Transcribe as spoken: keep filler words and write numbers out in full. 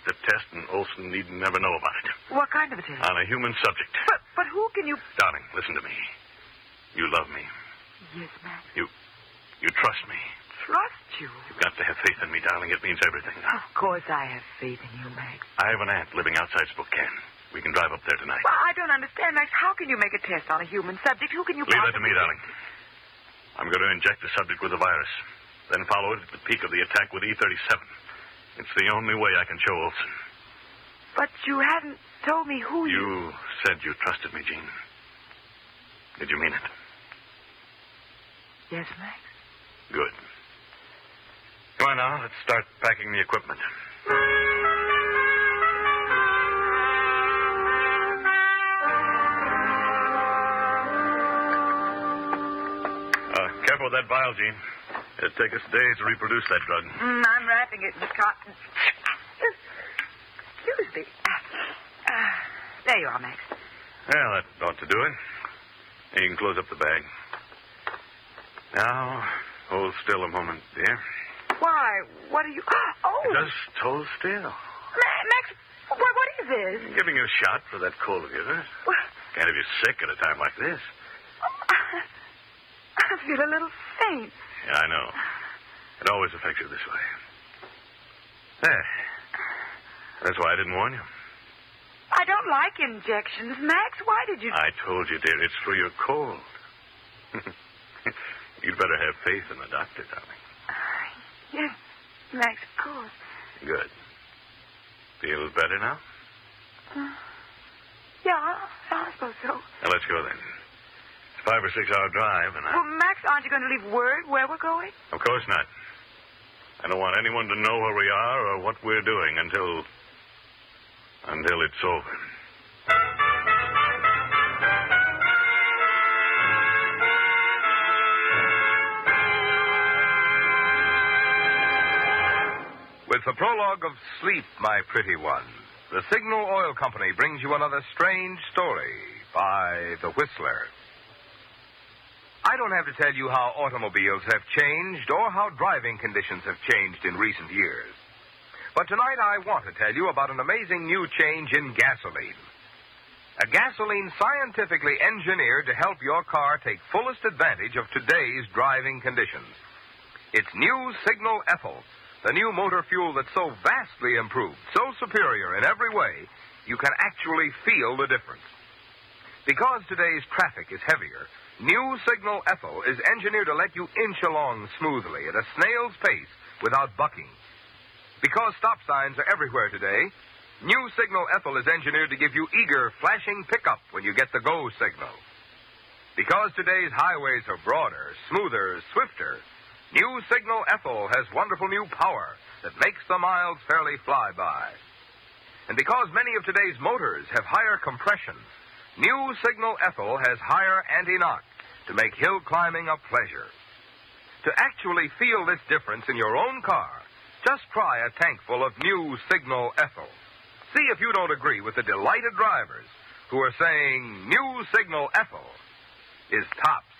a test, and Olson need never know about it. What kind of a test? On a human subject. But, but who can you... Darling, listen to me. You love me. Yes, Max. You, you trust me. Trust you? You've got to have faith in me, darling. It means everything. Of course I have faith in you, Max. I have an aunt living outside Spokane. We can drive up there tonight. Well, I don't understand, Max. How can you make a test on a human subject? Who can you... Leave that to me, darling. I'm going to inject the subject with the virus. Then follow it at the peak of the attack with E thirty-seven. It's the only way I can show Olson. But you haven't told me who you... You said you trusted me, Jean. Did you mean it? Yes, Max. Good. Come on now, let's start packing the equipment. Uh, careful with that vial, Jean. It'll take us days to reproduce that drug. Mm, I'm wrapping it in cotton. Excuse me. Uh, uh, there you are, Max. Well, that ought to do it. You can close up the bag. Now, hold still a moment, dear. Why? What are you... Oh! Just hold still. Ma- Max, what, what is this? I'm giving you a shot for that cold of yours. What? Can't have you sick at a time like this. I feel a little faint. Yeah, I know. It always affects you this way. There. That's why I didn't warn you. I don't like injections, Max. Why did you... I told you, dear, it's for your cold. You'd better have faith in the doctor, darling. Yes, Max, of course. Good. Feel better now? Uh, yeah, I suppose so. Now, let's go then. It's a five or six hour drive, and I... Well, Max, aren't you going to leave word where we're going? Of course not. I don't want anyone to know where we are or what we're doing until... until it's over. With the prologue of Sleep, My Pretty One, the Signal Oil Company brings you another strange story by The Whistler. I don't have to tell you how automobiles have changed or how driving conditions have changed in recent years. But tonight I want to tell you about an amazing new change in gasoline. A gasoline scientifically engineered to help your car take fullest advantage of today's driving conditions. It's new Signal Ethyl, the new motor fuel that's so vastly improved, so superior in every way, you can actually feel the difference. Because today's traffic is heavier, new Signal Ethyl is engineered to let you inch along smoothly at a snail's pace without bucking. Because stop signs are everywhere today, new Signal Ethyl is engineered to give you eager, flashing pickup when you get the go signal. Because today's highways are broader, smoother, swifter, new Signal Ethyl has wonderful new power that makes the miles fairly fly by. And because many of today's motors have higher compression, new Signal Ethyl has higher anti-knock to make hill climbing a pleasure. To actually feel this difference in your own car, just try a tankful of new Signal Ethyl. See if you don't agree with the delighted drivers who are saying new Signal Ethyl is tops.